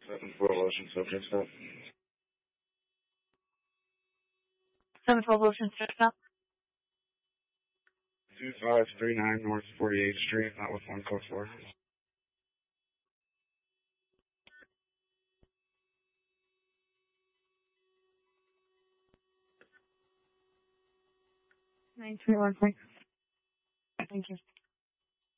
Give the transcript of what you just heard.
7-4 Ocean subject stop. 712 Ocean, stop. 2539 North 48th Street, not with 1 code 4. 9313. Thank you.